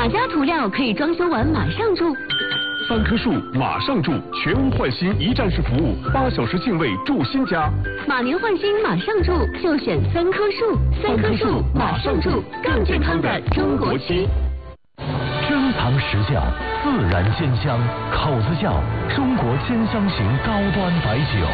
哪家涂料可以装修完马上住 ？3棵树马上住，全屋换新一站式服务，8小时净位住新家。 马年换新马上住，就选3棵树。3棵树马上住，更健康的中国漆。 珍藏实窖，自然鲜香，口子窖，中国鲜香型高端白酒。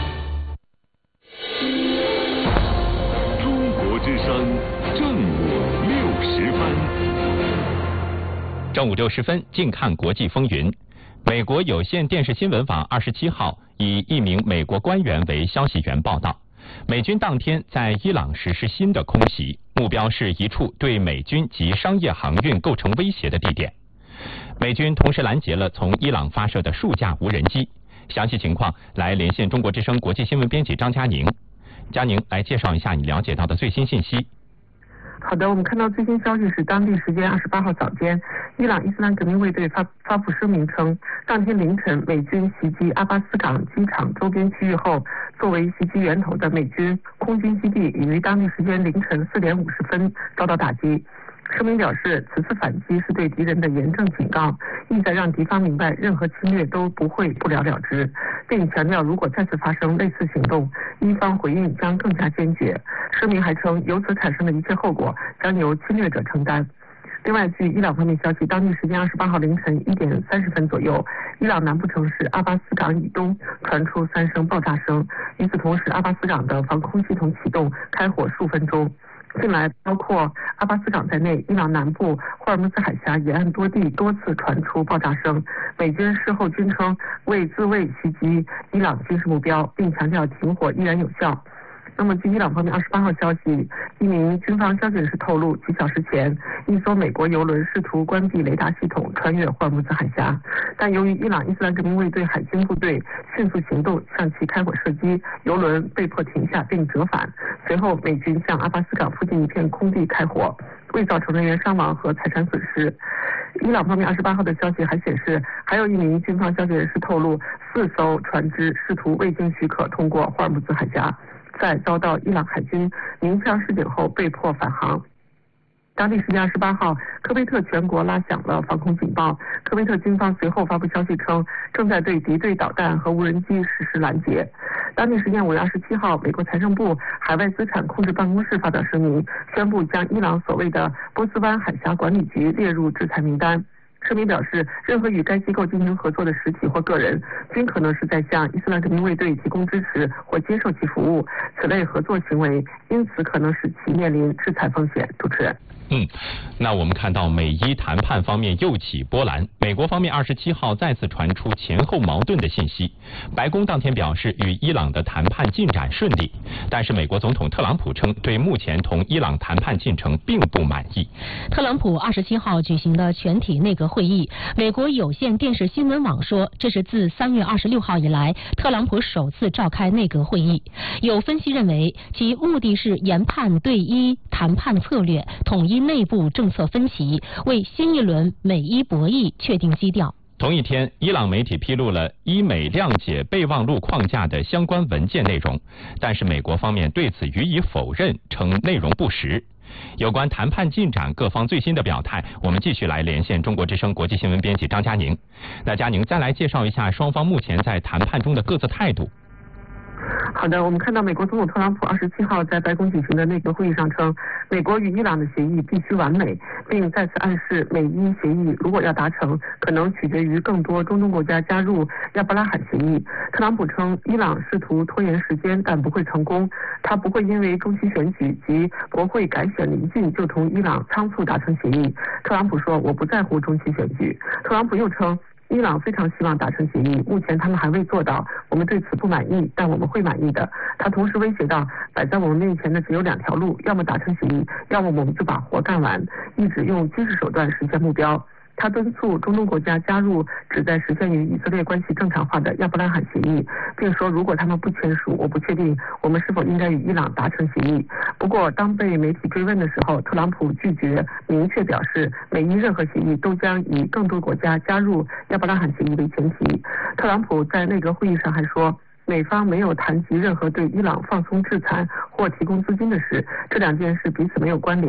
中国之声，正午60分。 正午60分，静看国际风云。美国有线电视新闻网27号以一名美国官员为消息源报道，美军当天在伊朗实施新的空袭，目标是一处对美军及商业航运构成威胁的地点。美军同时拦截了从伊朗发射的数架无人机。详细情况来连线中国之声国际新闻编辑张佳宁。佳宁来介绍一下你了解到的最新信息。 好的，我们看到最新消息是，当地时间28号早间，伊朗伊斯兰革命卫队发布声明称，当天凌晨美军袭击阿巴斯港机场周边区域后，作为袭击源头的美军空军基地已于当地时间凌晨4点50分遭到打击。声明表示，此次反击是对敌人的严正警告，意在让敌方明白任何侵略都不会不了了之，并强调如果再次发生类似行动，伊方回应将更加坚决。声明还称，由此产生的一切后果将由侵略者承担。另外，据伊朗方面消息，当地时间28号凌晨1点30分左右，伊朗南部城市阿巴斯港以东传出3声爆炸声。与此同时，阿巴斯港的防空系统启动，开火数分钟。近来，包括阿巴斯港在内，伊朗南部霍尔木兹海峡沿岸多地多次传出爆炸声。美军事后均称为自卫袭击伊朗军事目标，并强调停火依然有效。那么，据伊朗方面28号消息，一名军方消息人士透露，几小时前，一艘美国油轮试图关闭雷达系统，穿越霍尔木兹海峡，但由于伊朗伊斯兰革命卫队海军部队迅速行动，向其开火射击，油轮被迫停下并折返。随后，美军向阿巴斯港附近一片空地开火，未造成人员伤亡和财产损失。伊朗方面28号的消息还显示，还有一名军方消息人士透露，4艘船只试图未经许可通过霍尔木兹海峡，在遭到伊朗海军鸣枪示警后被迫返航。当地时间28号，科威特全国拉响了防空警报。科威特军方随后发布消息称，正在对敌对导弹和无人机实施拦截。当地时间5月27号，美国财政部海外资产控制办公室发表声明，宣布将伊朗所谓的波斯湾海峡管理局列入制裁名单。声明表示，任何与该机构进行合作的实体或个人，均可能是在向伊斯兰革命卫队提供支持或接受其服务。此类合作行为因此可能使其面临制裁风险。主持人。 那我们看到美伊谈判方面又起波澜，美国方面27号再次传出前后矛盾的信息。白宫当天表示与伊朗的谈判进展顺利，但是美国总统特朗普称对目前同伊朗谈判进程并不满意。 特朗普27号举行的全体内阁会议，美国有线电视新闻网说，这是自3月26号以来特朗普首次召开内阁会议。有分析认为，其目的是研判对伊谈判策略，统一内部政策分歧，为新一轮美伊博弈确定基调。 同一天，伊朗媒体披露了伊美谅解备忘录框架的相关文件内容，但是美国方面对此予以否认，称内容不实。有关谈判进展各方最新的表态，我们继续来连线中国之声国际新闻编辑张佳宁。那佳宁再来介绍一下双方目前在谈判中的各自态度。 好的，我们看到美国总统特朗普27号在白宫举行的内阁会议上称，美国与伊朗的协议必须完美，并再次暗示美伊协议如果要达成，可能取决于更多中东国家加入亚伯拉罕协议。特朗普称，伊朗试图拖延时间，但不会成功，他不会因为中期选举及国会改选临近就同伊朗仓促达成协议。特朗普说，我不在乎中期选举。特朗普又称，伊朗非常希望达成协议，目前他们还未做到，我们对此不满意，但我们会满意的。他同时威胁到，摆在我们面前的只有2条路，要么达成协议，要么我们就把活干完，一直用军事手段实现目标。他敦促中东国家加入旨在实现与以色列关系正常化的亚伯拉罕协议，并说如果他们不签署，我不确定我们是否应该与伊朗达成协议。不过，当被媒体追问的时候，特朗普拒绝明确表示，美伊任何协议都将以更多国家加入亚伯拉罕协议为前提。特朗普在内阁会议上还说，美方没有谈及任何对伊朗放松制裁或提供资金的事，这2件事彼此没有关联。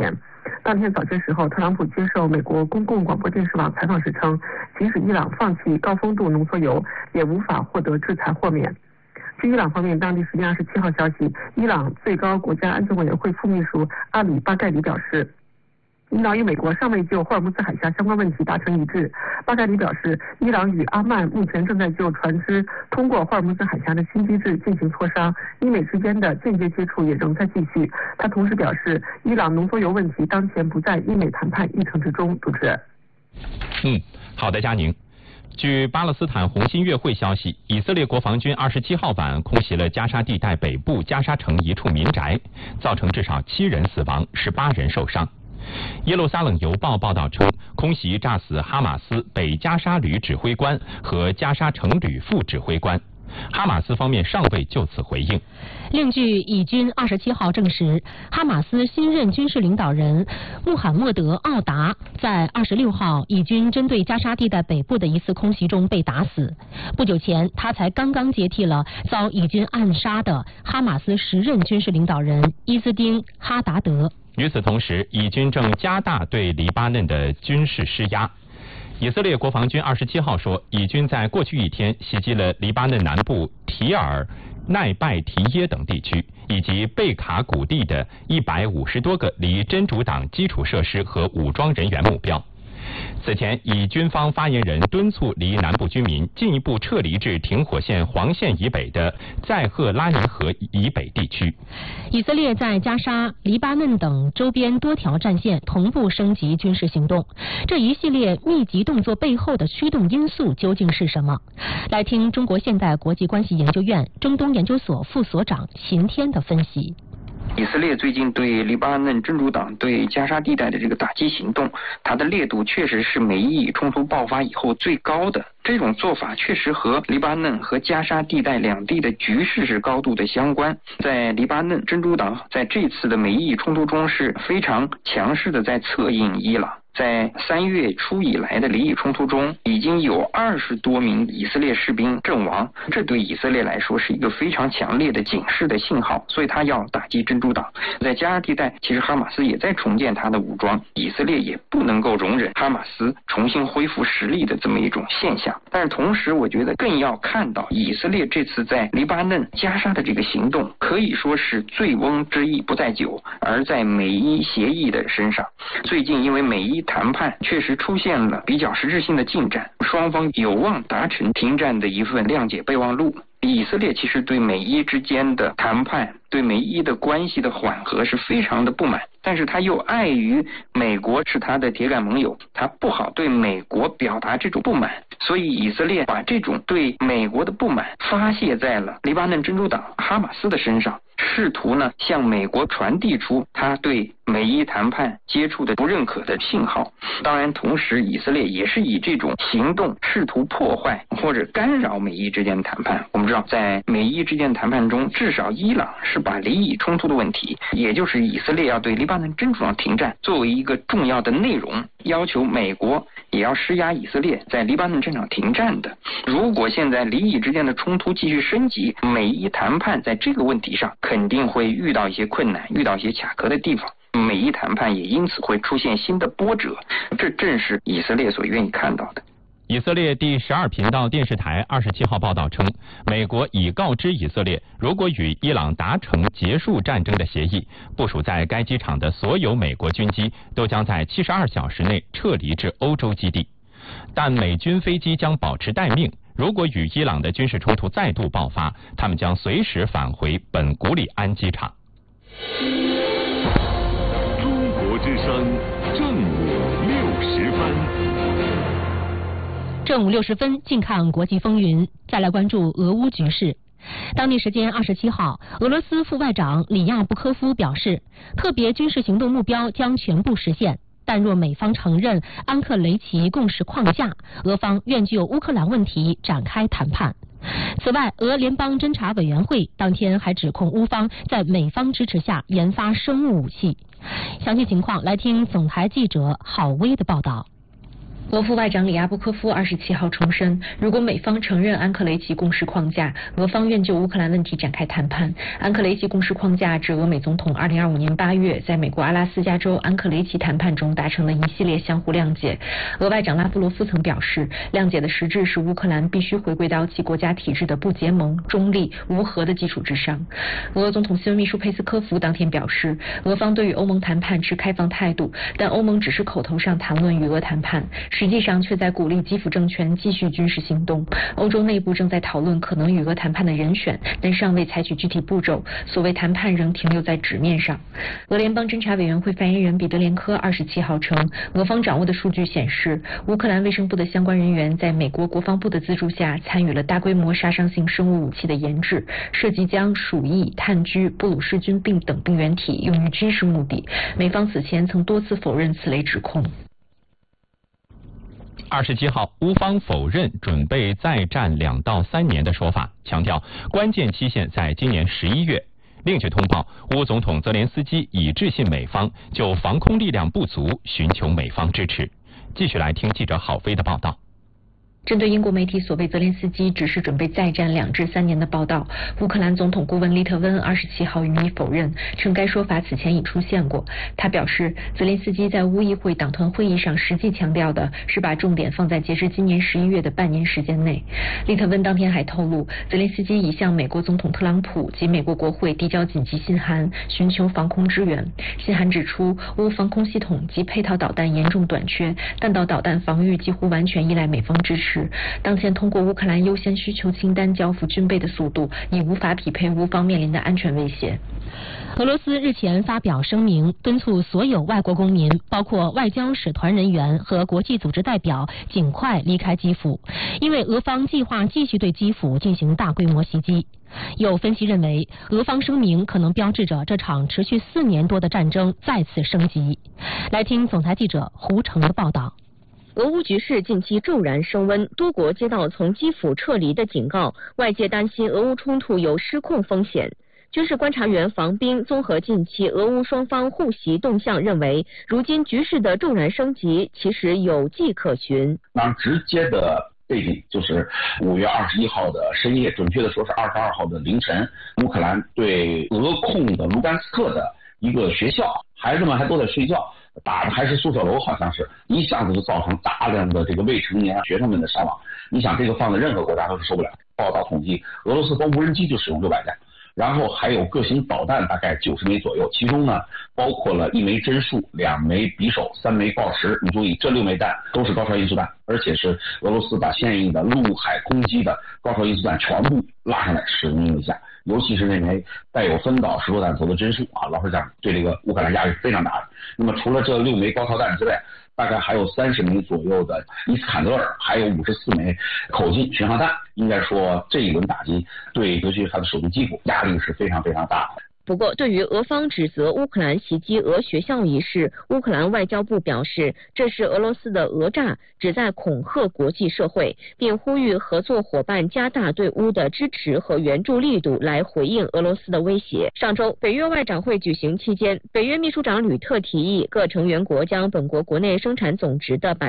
当天早些时候，特朗普接受美国公共广播电视网采访时称，即使伊朗放弃高丰度浓缩铀，也无法获得制裁豁免。据伊朗方面当地时间27号消息，伊朗最高国家安全委员会副秘书阿里巴盖里表示，伊朗与美国尚未就霍尔木兹海峡相关问题达成一致。巴盖里表示，伊朗与阿曼目前正在就船只通过霍尔木兹海峡的新机制进行磋商，伊美之间的间接接触也仍在继续。他同时表示，伊朗浓缩铀问题当前不在伊美谈判议程之中。主持人。 好的，佳宁。据巴勒斯坦红新月会消息，以色列国防军27号晚空袭了加沙地带北部加沙城一处民宅，造成至少7人死亡，18人受伤。耶路撒冷邮报报道称，空袭炸死哈马斯北加沙旅指挥官和加沙城旅副指挥官。哈马斯方面尚未就此回应。 另据以军27号证实，哈马斯新任军事领导人穆罕默德·奥达在26号以军针对加沙地带北部的一次空袭中被打死。不久前，他才刚刚接替了遭以军暗杀的哈马斯时任军事领导人伊兹丁·哈达德。 与此同时，以军正加大对黎巴嫩的军事施压。以色列国防军27号说，以军在过去一天袭击了黎巴嫩南部提尔、奈拜提耶等地区，以及贝卡谷地的150多个离真主党基础设施和武装人员目标。此前，以军方发言人敦促离南部居民进一步撤离至停火线黄线以北的在赫拉尼河以北地区。 以色列在加沙、黎巴嫩等周边多条战线同步升级军事行动，这一系列密集动作背后的驱动因素究竟是什么？来听中国现代国际关系研究院中东研究所副所长秦天的分析。 以色列最近对黎巴嫩真主党对加沙地带的这个打击行动，它的烈度确实是美伊冲突爆发以后最高的。这种做法确实和黎巴嫩和加沙地带两地的局势是高度的相关。在黎巴嫩，真主党在这次的美伊冲突中是非常强势的在策应伊朗。在3月初以来的黎以冲突中，已经有20多名以色列士兵阵亡，这对以色列来说是一个非常强烈的警示的信号，所以他要打击真主党。在加沙地带，其实哈马斯也在重建他的武装，以色列也不能够容忍哈马斯重新恢复实力的这么一种现象。但是同时，我觉得更要看到以色列这次在黎巴嫩、加沙的这个行动，可以说是醉翁之意不在酒，而在美伊协议的身上。最近因为美伊谈判确实出现了比较实质性的进展，双方有望达成停战的一份谅解备忘录。以色列其实对美伊之间的谈判，对美伊的关系的缓和是非常的不满，但是他又碍于美国是他的铁杆盟友，他不好对美国表达这种不满，所以以色列把这种对美国的不满发泄在了黎巴嫩真主党哈马斯的身上，试图呢向美国传递出他对美伊谈判接触的不认可的信号。当然同时以色列也是以这种行动试图破坏或者干扰美伊之间的谈判。我们知道在美伊之间的谈判中，至少伊朗是把黎以冲突的问题，也就是以色列要对黎巴嫩真主党停战作为一个重要的内容，要求美国也要施压以色列在黎巴嫩战场停战的。如果现在黎以之间的冲突继续升级，美伊谈判在这个问题上肯定会遇到一些困难，遇到一些卡壳的地方，美伊谈判也因此会出现新的波折，这正是以色列所愿意看到的。 以色列第12频道电视台27号报道称，美国已告知以色列，如果与伊朗达成结束战争的协议，部署在该机场的所有美国军机都将在72小时内撤离至欧洲基地，但美军飞机将保持待命。如果与伊朗的军事冲突再度爆发，他们将随时返回本古里安机场。 中国之声正午60分。 正午60分，近看国际风云，再来关注俄乌局势。当地时间27号，俄罗斯副外长里亚布科夫表示，特别军事行动目标将全部实现，但若美方承认安克雷奇共识框架，俄方愿就乌克兰问题展开谈判。此外，俄联邦侦察委员会当天还指控乌方在美方支持下研发生物武器。详细情况来听总台记者郝威的报道。 俄副外长里亚布科夫27号重申，如果美方承认安克雷奇共识框架，俄方愿就乌克兰问题展开谈判。安克雷奇共识框架指俄美总统2025年8月在美国阿拉斯加州安克雷奇谈判中达成的一系列相互谅解。俄外长拉夫罗夫曾表示，谅解的实质是乌克兰必须回归到其国家体制的不结盟、中立、无核的基础之上。俄总统新闻秘书佩斯科夫当天表示，俄方对于欧盟谈判持开放态度，但欧盟只是口头上谈论与俄谈判，实际上却在鼓励基辅政权继续军事行动。欧洲内部正在讨论可能与俄谈判的人选，但尚未采取具体步骤，所谓谈判仍停留在纸面上。俄联邦侦察委员会发言人彼得连科27号称，俄方掌握的数据显示，乌克兰卫生部的相关人员在美国国防部的资助下参与了大规模杀伤性生物武器的研制，涉及将鼠疫、炭疽、布鲁氏菌病等病原体用于军事目的。美方此前曾多次否认此类指控。 27号，乌方否认准备再战2到3年的说法，强调关键期限在今年11月。另据通报，乌总统泽连斯基已致信美方，就防空力量不足寻求美方支持。继续来听记者郝飞的报道。 针对英国媒体所谓泽连斯基只是准备再战2至3年的报道，乌克兰总统顾问利特温27号予以否认，称该说法此前已出现过。他表示，泽连斯基在乌议会党团会议上实际强调的是把重点放在截至今年11月的半年时间内。利特温当天还透露，泽连斯基已向美国总统特朗普及美国国会递交紧急信函，寻求防空支援。信函指出，乌防空系统及配套导弹严重短缺，弹道导弹防御几乎完全依赖美方支持。当前通过乌克兰优先需求清单交付军备的速度已无法匹配乌方面临的安全威胁。 俄罗斯日前发表声明，敦促所有外国公民，包括外交使团人员和国际组织代表，尽快离开基辅，因为俄方计划继续对基辅进行大规模袭击。有分析认为，俄方声明可能标志着这场持续4年多的战争再次升级。来听总台记者胡成的报道。 俄乌局势近期骤然升温，多国接到从基辅撤离的警告，外界担心俄乌冲突有失控风险。军事观察员房斌综合近期俄乌双方互袭动向，认为如今局势的骤然升级其实有迹可循。 那直接的背景就是5月21号的深夜，准确的说是22号的凌晨，乌克兰对俄控的卢甘斯克的一个学校，孩子们还都在睡觉，打的还是宿舍楼，好像是一下子就造成大量的这个未成年学生们的伤亡。你想这个放在任何国家都是受不了。报道统计，俄罗斯光无人机就使用600架，然后还有各型导弹大概90枚左右，其中呢包括了1枚针数、2枚匕首、3枚锆石。你注意，这6枚弹都是高超音速弹，而且是俄罗斯把现役的陆海空基的高超音速弹全部拉上来使用一下。尤其是那枚带有分导实落弹头的针数啊，老实讲，对这个乌克兰压力非常大的。那么除了这6枚高超弹之外，大概还有30枚左右的伊斯坎德尔，还有54枚口径巡航弹。应该说这一轮打击对尤其是它的首都基辅压力是非常非常大的。 不过，对于俄方指责乌克兰袭击俄学校一事，乌克兰外交部表示，这是俄罗斯的讹诈，旨在恐吓国际社会，并呼吁合作伙伴加大对乌的支持和援助力度，来回应俄罗斯的威胁。上周，北约外长会举行期间，北约秘书长吕特提议各成员国将本国国内生产总值的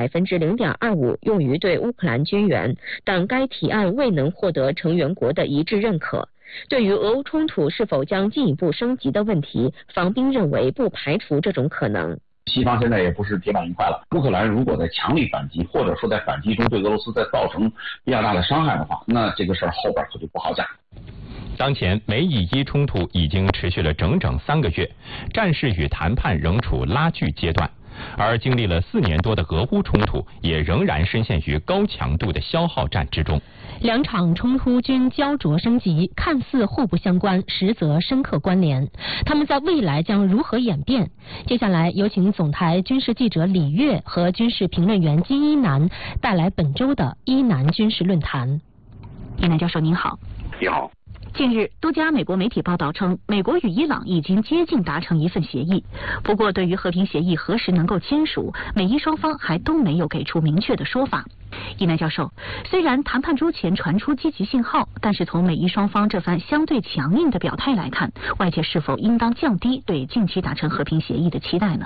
0.25%用于对乌克兰军援，但该提案未能获得成员国的一致认可。对于俄乌冲突是否将进一步升级的问题，房斌认为不排除这种可能。 西方现在也不是铁板一块了，乌克兰如果在强力反击，或者说在反击中对俄罗斯再造成比较大的伤害的话，那这个事儿后边可就不好讲。 当前美以伊冲突已经持续了整整3个月，战事与谈判仍处拉锯阶段，而经历了4年多的俄乌冲突也仍然深陷于高强度的消耗战之中。 2场冲突均焦灼升级，看似互不相关，实则深刻关联。他们在未来将如何演变？接下来有请总台军事记者李月和军事评论员金一南带来本周的一南军事论坛。 一南教授您好。 你好。 近日，多家美国媒体报道称，美国与伊朗已经接近达成一份协议。不过，对于和平协议何时能够签署，美伊双方还都没有给出明确的说法。一南教授，虽然谈判周前传出积极信号，但是从美伊双方这番相对强硬的表态来看，外界是否应当降低对近期达成和平协议的期待呢？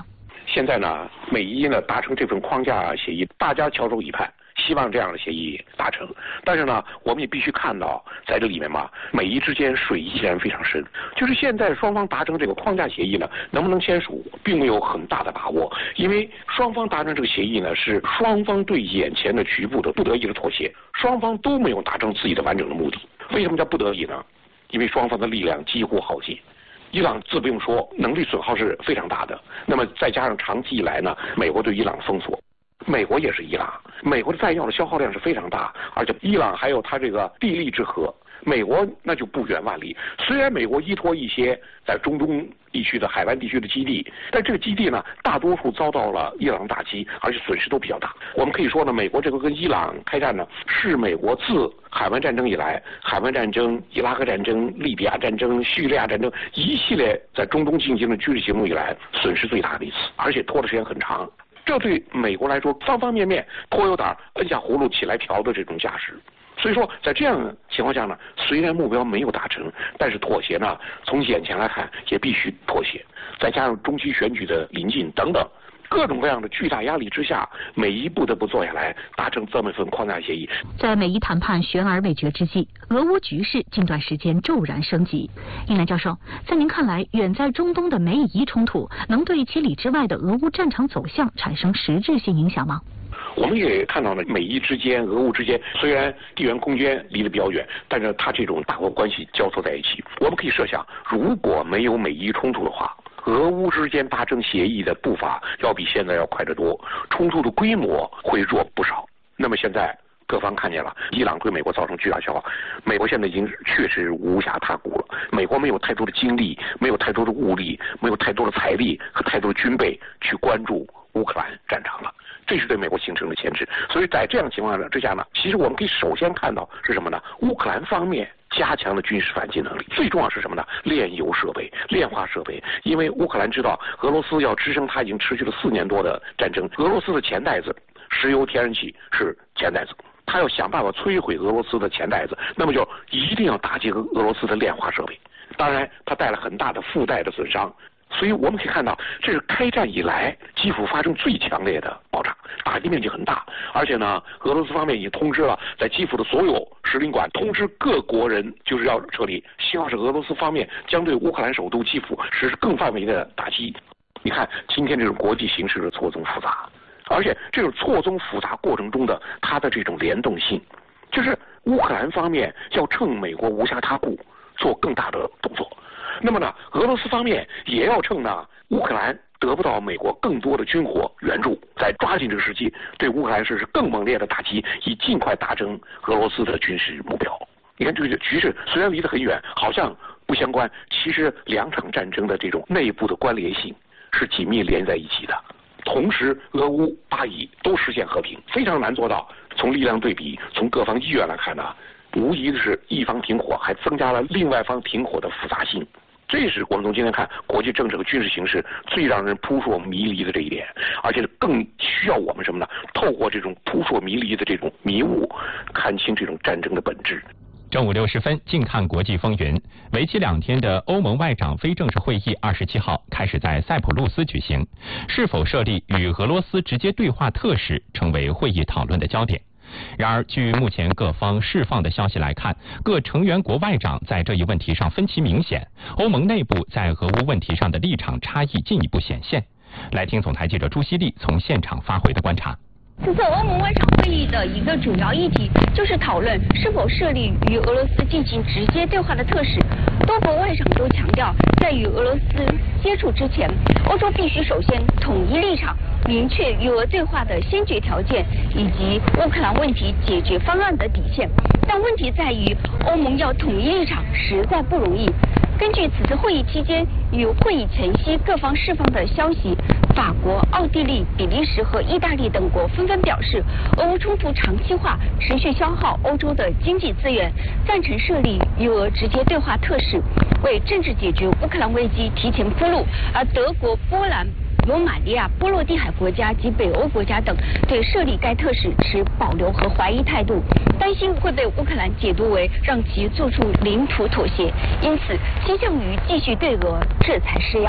现在呢，美伊呢达成这份框架协议，大家翘首以盼，希望这样的协议达成。但是呢，我们也必须看到，在这里面嘛，美伊之间水依然非常深。就是现在双方达成这个框架协议呢，能不能签署，并没有很大的把握，因为双方达成这个协议呢，是双方对眼前的局部的不得已的妥协，双方都没有达成自己的完整的目的。为什么叫不得已呢？因为双方的力量几乎耗尽。伊朗自不用说，能力损耗是非常大的。那么再加上长期以来呢，美国对伊朗封锁，美国也是伊朗，美国的弹药的消耗量是非常大，而且伊朗还有它这个地利之和，美国那就不远万里。虽然美国依托一些在中东地区的海湾地区的基地，但这个基地呢，大多数遭到了伊朗打击，而且损失都比较大。我们可以说呢，美国这个跟伊朗开战呢，是美国自海湾战争以来，海湾战争、伊拉克战争、利比亚战争、叙利亚战争一系列在中东进行的军事行动以来，损失最大的一次，而且拖的时间很长。这对美国来说，方方面面颇有点摁下葫芦起来瓢的这种架势。所以说，在这样的情况下呢，虽然目标没有达成，但是妥协呢，从眼前来看也必须妥协。再加上中期选举的临近等等，各种各样的巨大压力之下，美伊不得不坐下来达成这么一份框架协议。 在美伊谈判悬而未决之际，俄乌局势近段时间骤然升级。应南教授，在您看来，远在中东的美伊冲突能对7里之外的俄乌战场走向产生实质性影响吗？ 我们也看到了美伊之间、俄乌之间，虽然地缘空间离得比较远，但是它这种大国关系交错在一起。我们可以设想，如果没有美伊冲突的话，俄乌之间达成协议的步伐要比现在要快得多，冲突的规模会弱不少。那么现在各方看见了，伊朗对美国造成巨大消耗，美国现在已经确实无暇他顾了。美国没有太多的精力，没有太多的物力，没有太多的财力和太多的军备去关注乌克兰战场了。这是对美国形成的牵制。所以在这样的情况之下呢，其实我们可以首先看到是什么呢？乌克兰方面加强了军事反击能力，最重要是什么呢？炼油设备、炼化设备。因为乌克兰知道俄罗斯要支撑它已经持续了4年多的战争，俄罗斯的钱袋子，石油、天然气是钱袋子，他要想办法摧毁俄罗斯的钱袋子，那么就一定要打击俄罗斯的炼化设备。当然，它带来很大的附带的损伤。所以我们可以看到，这是开战以来基辅发生最强烈的爆炸，打击面积很大。而且呢，俄罗斯方面已经通知了在基辅的所有使领馆，通知各国人就是要撤离，希望是俄罗斯方面将对乌克兰首都基辅实施更范围的打击。你看今天这种国际形势的错综复杂，而且这种错综复杂过程中的它的这种联动性，就是乌克兰方面要趁美国无暇他顾做更大的动作。那么呢，俄罗斯方面也要趁呢乌克兰得不到美国更多的军火援助，在抓紧这个时机对乌克兰实施更猛烈的打击，以尽快达成俄罗斯的军事目标。你看这个局势虽然离得很远，好像不相关，其实两场战争的这种内部的关联性是紧密连在一起的。同时，俄乌巴以都实现和平，非常难做到。从力量对比，从各方意愿来看呢，无疑的是一方停火，还增加了另外方停火的复杂性。这是我们从今天看国际政治和军事形势最让人扑朔迷离的这一点，而且更需要我们什么呢？透过这种扑朔迷离的这种迷雾，看清这种战争的本质。 正午60分，静看国际风云。为期2天的欧盟外长非正式会议27号开始在塞浦路斯举行，是否设立与俄罗斯直接对话特使成为会议讨论的焦点。然而，据目前各方释放的消息来看，各成员国外长在这一问题上分歧明显，欧盟内部在俄乌问题上的立场差异进一步显现。来听总台记者朱希丽从现场发回的观察。 此次欧盟外长会议的一个主要议题就是讨论是否设立与俄罗斯进行直接对话的特使。多国外长都强调，在与俄罗斯接触之前，欧洲必须首先统一立场，明确与俄对话的先决条件以及乌克兰问题解决方案的底线。但问题在于，欧盟要统一立场实在不容易。根据此次会议期间与会议前夕各方释放的消息，法国、奥地利、比利时和意大利等国纷纷表示，俄乌冲突长期化，持续消耗欧洲的经济资源，赞成设立与俄直接对话特使，为政治解决乌克兰危机提前铺路。而德国、波兰、罗马尼亚、波罗的海国家及北欧国家等对设立该特使持保留和怀疑态度，担心会被乌克兰解读为让其做出领土妥协，因此倾向于继续对俄制裁施压。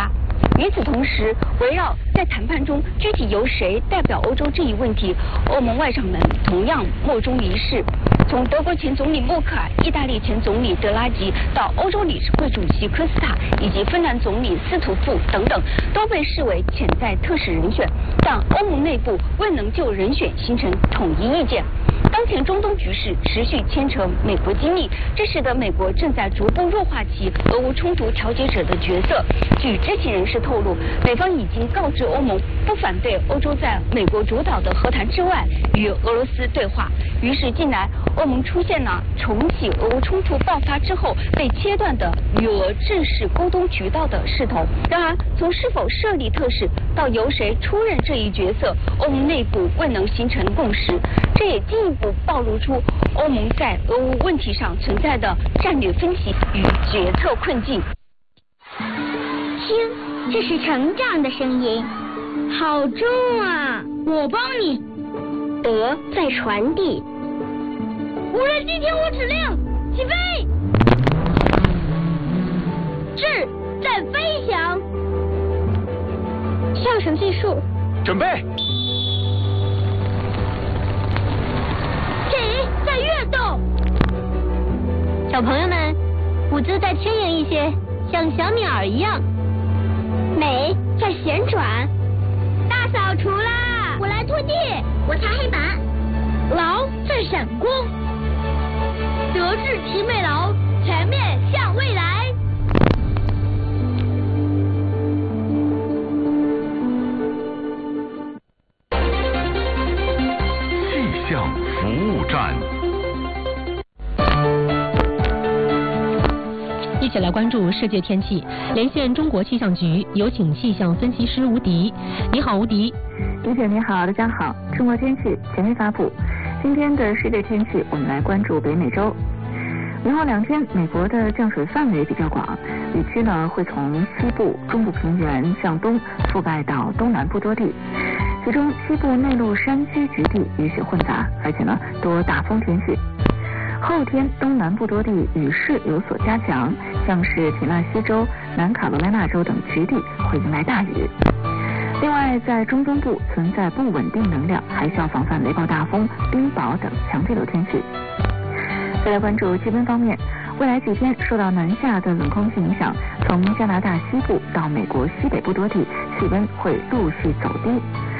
与此同时，围绕在谈判中具体由谁代表欧洲这一问题，欧盟外长们同样莫衷一是。从德国前总理默克尔、意大利前总理德拉吉到欧洲理事会主席科斯塔以及芬兰总理斯图夫等等，都被视为潜在特使人选，但欧盟内部未能就人选形成统一意见。当前中东局势持续牵扯美国精力，这使得美国正在逐步弱化其俄乌冲突调解者的角色。据知情人士透露，美方已经告知欧盟不反对欧洲在美国主导的和谈之外与俄罗斯对话。于是近来欧盟出现了重启俄乌冲突爆发之后被切断的与俄正式沟通渠道的势头。然而，从是否设立特使到由谁出任这一角色，欧盟内部未能形成共识，这也进一步暴露出欧盟在俄乌问题上存在的战略分歧与决策困境。 听，这是成长的声音，好重啊！我帮你。 德在传递。 无人机听我指令，起飞。智在飞翔。 上升技术， 准备。 体在跃动。 小朋友们，舞姿再轻盈一些，像小鸟一样。 美在旋转。大扫除啦！我来拖地，我擦黑板。劳在闪光。德智体美劳，全面向未来。 气象服务站。 一起来关注世界天气，连线中国气象局，有请气象分析师吴迪。你好，吴迪。 李姐你好，大家好。中国天气前面发布，今天的世界天气，我们来关注北美洲。明后2天，美国的降水范围比较广，雨区呢会从西部、中部平原向东覆盖到东南部多地，其中西部内陆山区局地雨雪混杂，而且呢多大风天气。后天东南部多地雨势有所加强，像是田纳西州、南卡罗来纳州等局地会迎来大雨。另外，在中东部存在不稳定能量，还需要防范雷暴大风、冰雹等强对流天气。再来关注气温方面，未来几天受到南下的冷空气影响，从加拿大西部到美国西北部多地气温会陆续走低。